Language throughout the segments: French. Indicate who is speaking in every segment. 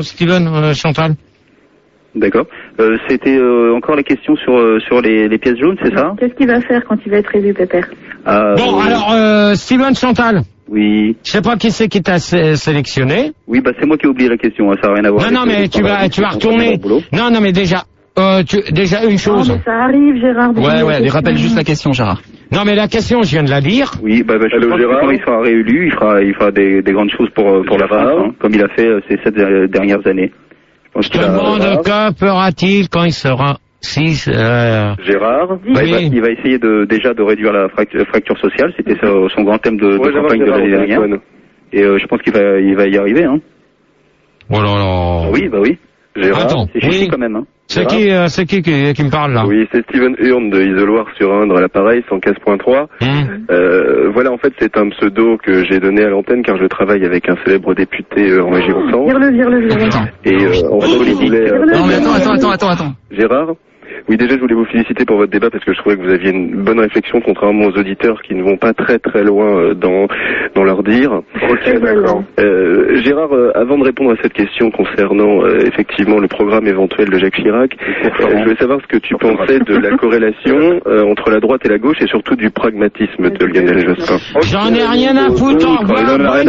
Speaker 1: Steven, Chantal.
Speaker 2: D'accord. C'était encore la question sur les pièces jaunes, c'est ça?
Speaker 3: Qu'est-ce qu'il va faire quand il va être élu, Pépère?
Speaker 1: Bon, alors, Steven, Chantal.
Speaker 2: Oui.
Speaker 1: Je sais pas qui c'est qui t'a sélectionné.
Speaker 2: Oui, bah c'est moi qui ai oublié la question, hein, ça n'a rien à voir.
Speaker 1: Non, mais tu vas retourner. Non, mais déjà une chose.
Speaker 3: Non, mais ça arrive, Gérard.
Speaker 4: Ouais, rappelle juste la question, Gérard.
Speaker 1: Non, mais la question, je viens de la dire.
Speaker 2: Oui, je pense que quand il sera réélu, il fera des grandes choses pour la France, hein, comme il a fait ces 7 dernières années.
Speaker 1: Je te demande que fera-t-il quand il sera
Speaker 2: Gérard,
Speaker 1: oui.
Speaker 2: il va essayer déjà de réduire la fracture sociale, c'était son grand thème de campagne de l'année dernière. Et je pense qu'il va y arriver, hein.
Speaker 1: Oh là là.
Speaker 2: Oui, bah oui. Gérard,
Speaker 1: attends,
Speaker 2: c'est chichi quand même, hein.
Speaker 1: C'est qui me parle là?
Speaker 5: Oui, c'est Steven Hurn de Isoloir-sur-Indre à l'appareil 115.3. Voilà, en fait, c'est un pseudo que j'ai donné à l'antenne car je travaille avec un célèbre député en Région-Centre.
Speaker 3: Vire-le.
Speaker 5: Et en fait, je voulais...
Speaker 4: Non, mais attends.
Speaker 5: Gérard, oui, déjà, je voulais vous féliciter pour votre débat parce que je trouvais que vous aviez une bonne réflexion, contrairement aux auditeurs qui ne vont pas très très loin dans leur dire.
Speaker 2: Ok, d'accord.
Speaker 5: Gérard, avant de répondre à cette question concernant effectivement le programme éventuel de Jacques Chirac, je voulais savoir ce que tu pensais de la corrélation entre la droite et la gauche et surtout du pragmatisme de Lionel Jospin.
Speaker 1: J'en ai rien à foutre, au revoir,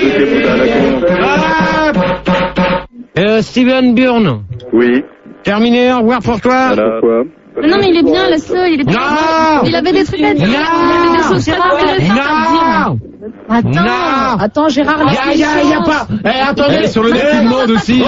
Speaker 1: bonne nuit. Steven Burn.
Speaker 5: Oui.
Speaker 1: Terminé, au revoir pour toi.
Speaker 5: Voilà. Pourquoi?
Speaker 6: Non, mais il est bien, laisse-le, il est bien.
Speaker 1: Non.
Speaker 6: Il avait des trucs à dire. Il avait des choses à dire. Attends, Gérard,
Speaker 1: y a pas. Attendez,
Speaker 4: sur le net, il demande aussi.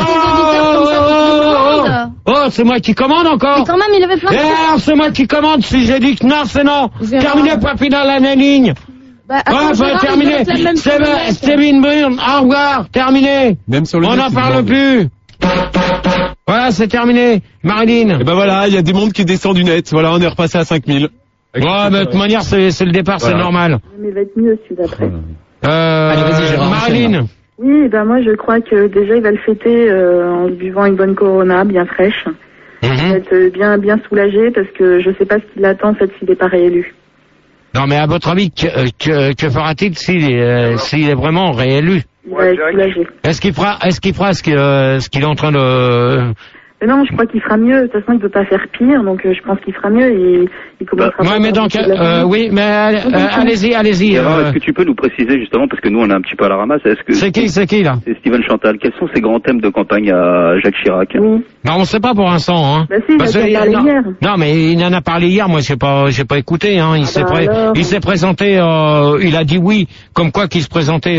Speaker 1: C'est moi qui commande encore.
Speaker 6: Mais quand même, il avait plein de choses.
Speaker 1: C'est moi qui commande. Si j'ai dit que non, c'est non. Terminé, point final, la ligne. Terminé. Steven Byrne, au revoir, terminé.
Speaker 4: Même sur le net,
Speaker 1: on n'en parle plus. Voilà, c'est terminé. Marilyn.
Speaker 4: Et ben voilà, il y a des mondes qui descendent du net. Voilà, on est repassé à 5000.
Speaker 1: Ouais, mais de toute manière, c'est le départ, voilà. C'est normal.
Speaker 3: Mais il va être mieux celui d'après.
Speaker 4: Allez, vas-y, Gérard.
Speaker 1: Marilyn.
Speaker 3: Oui, moi je crois que déjà il va le fêter en buvant une bonne Corona bien fraîche. Il va être bien soulagé parce que je sais pas ce qu'il attend en fait s'il n'est pas réélu.
Speaker 1: Non, mais à votre avis, que fera-t-il s'il est vraiment réélu?
Speaker 3: Il va être soulagé.
Speaker 1: Est-ce qu'il fera ce qu'il est en train de...
Speaker 3: Mais non, je crois qu'il fera mieux. De toute façon, il peut pas faire pire, donc je pense qu'il fera mieux et il commencera.
Speaker 1: Ouais, mais donc, oui, mais allez-y.
Speaker 2: Est-ce que tu peux nous préciser justement, parce que nous on est un petit peu à la ramasse,
Speaker 1: c'est qui là?
Speaker 2: C'est Steven Chantal. Quels sont ses grands thèmes de campagne à Jacques Chirac?
Speaker 3: Oui.
Speaker 1: Non, on sait pas pour l'instant, hein.
Speaker 3: Bah si, il en a parlé hier. Non,
Speaker 1: mais il en a parlé hier. Moi, j'ai pas écouté, hein. Il s'est présenté. Il a dit oui, comme quoi qu'il se présentait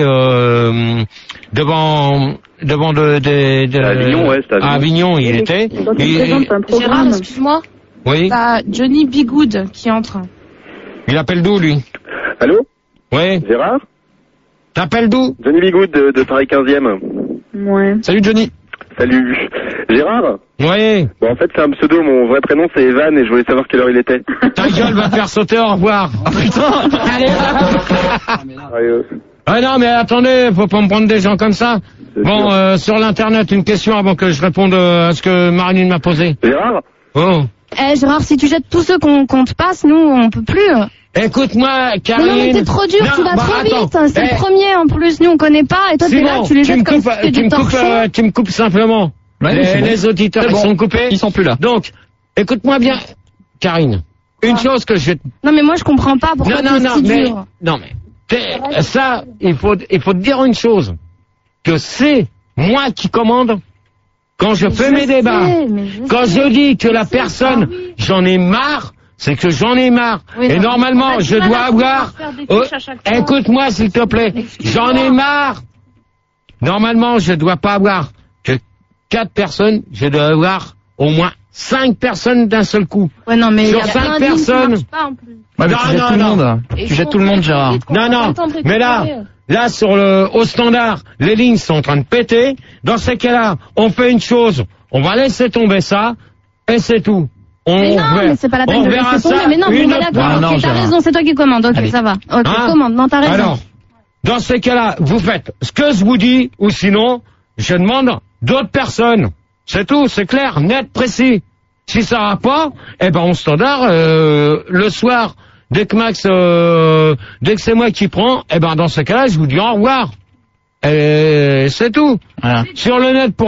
Speaker 1: devant
Speaker 2: Avignon, ouais, c'est
Speaker 1: à Avignon, il était.
Speaker 6: Gérard, excuse-moi.
Speaker 1: Oui.
Speaker 6: T'as Johnny Bigood qui entre.
Speaker 1: Il appelle d'où, lui?
Speaker 5: Allô?
Speaker 1: Oui.
Speaker 5: Gérard?
Speaker 1: T'appelles d'où?
Speaker 5: Johnny Bigoud de Paris 15e.
Speaker 3: Ouais.
Speaker 4: Salut, Johnny.
Speaker 5: Salut. Gérard?
Speaker 1: Oui.
Speaker 5: Bon, en fait, c'est un pseudo. Mon vrai prénom, c'est Evan et je voulais savoir quelle heure il était.
Speaker 1: Ta gueule va te faire sauter, au revoir.
Speaker 4: Oh, putain.
Speaker 5: Allez.
Speaker 1: Ah non, mais attendez, faut pas me prendre des gens comme ça. Bon, sur l'internet, une question avant que je réponde à ce que Marilyn m'a posé.
Speaker 5: Gérard?
Speaker 1: Oh.
Speaker 6: Gérard, si tu jettes tous ceux qu'on te passe, nous, on peut plus.
Speaker 1: Écoute-moi, Karine.
Speaker 6: Mais non, mais t'es trop dur, tu vas trop vite. C'est le premier, en plus, nous, on connaît pas. Et toi, t'es là, tu les jettes comme si c'était du torchon.
Speaker 1: Tu me coupes simplement. Ouais, les auditeurs, ils sont coupés.
Speaker 4: Ils sont plus là.
Speaker 1: Donc, écoute-moi bien, Karine. Une chose que je...
Speaker 6: Non, mais moi, je comprends pas pourquoi t'es si dur.
Speaker 1: Non, mais... Ça, il faut te dire une chose. Que c'est moi qui commande quand je fais mes débats. Quand je dis que la personne, j'en ai marre, c'est que j'en ai marre. Et normalement, je dois avoir... Écoute-moi, s'il te plaît. J'en ai marre. Normalement, je dois pas avoir que 4 personnes. Je dois avoir au moins 5 personnes d'un seul coup.
Speaker 6: Ouais, non, mais
Speaker 1: sur 5 personnes.
Speaker 4: Ouais, mais tu jettes tout le monde. Tu jettes tout le monde, Gérard.
Speaker 1: Non. Mais là, au standard, les lignes sont en train de péter. Dans ces cas-là, on fait une chose. On va laisser tomber ça, et c'est tout.
Speaker 6: Mais c'est pas la peine de laisser tomber. Mais non, on est d'accord. Ok, t'as raison, c'est toi qui commandes. Ok, ça va. Ok, commande. Non, t'as raison.
Speaker 1: Alors, dans ces cas-là, vous faites ce que je vous dis, ou sinon, je demande d'autres personnes. C'est tout, c'est clair, net, précis. Si ça va pas, on standard, le soir, dès que c'est moi qui prends, dans ce cas-là, je vous dis au revoir. Et c'est tout. Voilà. Sur le net,